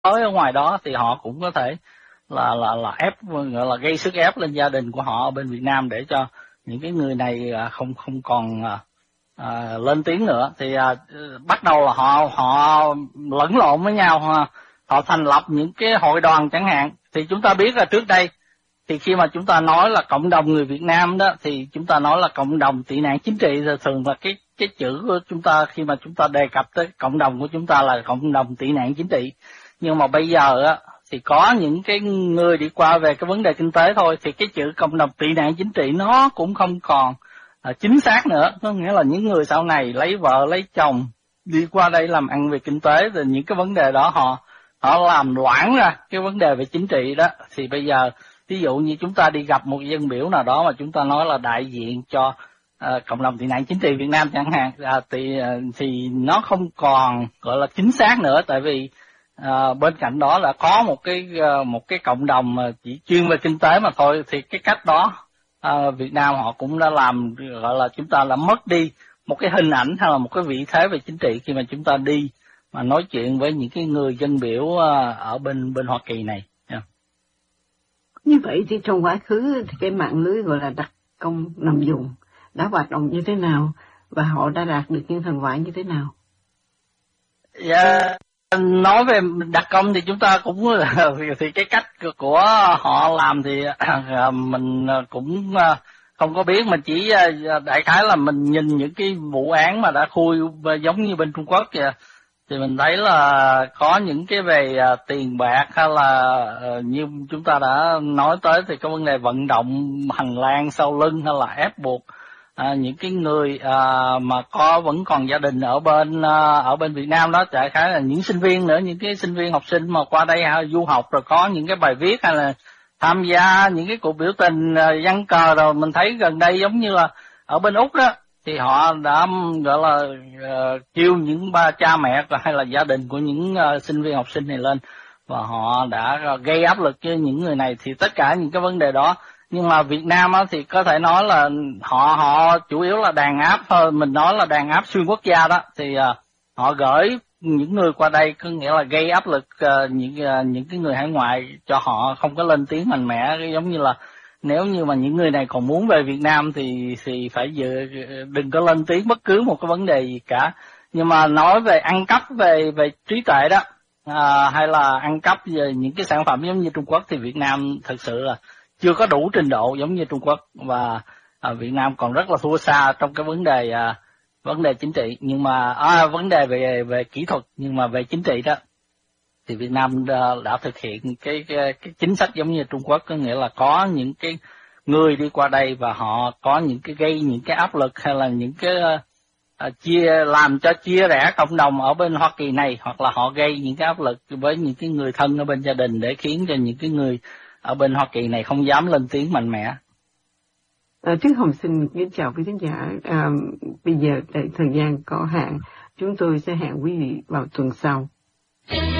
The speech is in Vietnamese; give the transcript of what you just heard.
ở ngoài đó thì họ cũng có thể là ép, gọi là gây sức ép lên gia đình của họ ở bên Việt Nam để cho những cái người này không còn lên tiếng nữa. Thì bắt đầu là họ lẫn lộn với nhau, họ thành lập những cái hội đoàn chẳng hạn. Thì chúng ta biết là trước đây thì khi mà chúng ta nói là cộng đồng người Việt Nam đó, thì chúng ta nói là cộng đồng tị nạn chính trị, thì thường là cái chữ của chúng ta khi mà chúng ta đề cập tới cộng đồng của chúng ta là cộng đồng tị nạn chính trị. Nhưng mà bây giờ á thì có những cái người đi qua về cái vấn đề kinh tế thôi, thì cái chữ cộng đồng tị nạn chính trị nó cũng không còn chính xác nữa. Có nghĩa là những người sau này lấy vợ lấy chồng đi qua đây làm ăn về kinh tế, thì những cái vấn đề đó họ làm loãng ra cái vấn đề về chính trị đó. Thì bây giờ ví dụ như chúng ta đi gặp một dân biểu nào đó mà chúng ta nói là đại diện cho cộng đồng tị nạn chính trị Việt Nam chẳng hạn, thì nó không còn gọi là chính xác nữa. Tại vì bên cạnh đó là có một cái cộng đồng mà chỉ chuyên về kinh tế mà thôi. Thì cái cách đó Việt Nam họ cũng đã làm, gọi là chúng ta đã mất đi một cái hình ảnh hay là một cái vị thế về chính trị khi mà chúng ta đi mà nói chuyện với những cái người dân biểu ở bên Hoa Kỳ này. Như vậy thì trong quá khứ thì cái mạng lưới gọi là đặc công nằm vùng đã hoạt động như thế nào và họ đã đạt được những thành quả như thế nào? Dạ, nói về đặc công thì chúng ta cũng thì cái cách của họ làm thì mình cũng không có biết. Mình chỉ đại khái là mình nhìn những cái vụ án mà đã khui giống như bên Trung Quốc kìa, thì mình thấy là có những cái về tiền bạc hay là như chúng ta đã nói tới thì có vấn đề vận động hành lang sau lưng hay là ép buộc những cái người mà vẫn còn gia đình ở bên Việt Nam đó, đại khái là những sinh viên nữa, những cái sinh viên học sinh mà qua đây du học rồi có những cái bài viết hay là tham gia những cái cuộc biểu tình giăng cờ. Rồi mình thấy gần đây giống như là ở bên Úc đó, thì họ đã gọi là kêu những cha mẹ hay là gia đình của những sinh viên học sinh này lên, và họ đã gây áp lực cho những người này. Thì tất cả những cái vấn đề đó, nhưng mà Việt Nam á, thì có thể nói là họ chủ yếu là đàn áp thôi. Mình nói là đàn áp xuyên quốc gia đó, thì họ gửi những người qua đây, có nghĩa là gây áp lực những cái người hải ngoại cho họ không có lên tiếng mạnh mẽ. Giống như là nếu như mà những người này còn muốn về Việt Nam thì phải đừng có lên tiếng bất cứ một cái vấn đề gì cả. Nhưng mà nói về ăn cắp về trí tuệ đó, hay là ăn cắp về những cái sản phẩm giống như Trung Quốc, thì Việt Nam thực sự là chưa có đủ trình độ giống như Trung Quốc, và Việt Nam còn rất là thua xa trong cái vấn đề chính trị. Nhưng mà vấn đề về kỹ thuật, nhưng mà về chính trị đó thì Việt Nam đã thực hiện cái chính sách giống như Trung Quốc, có nghĩa là có những cái người đi qua đây và họ có những cái gây những cái áp lực hay là những cái làm cho chia rẽ cộng đồng ở bên Hoa Kỳ này, hoặc là họ gây những cái áp lực với những cái người thân ở bên gia đình để khiến cho những cái người ở bên Hoa Kỳ này không dám lên tiếng mạnh mẽ. Trước Hồng xin kính chào quý khán giả. Bây giờ thời gian có hạn, chúng tôi sẽ hẹn quý vị vào tuần sau.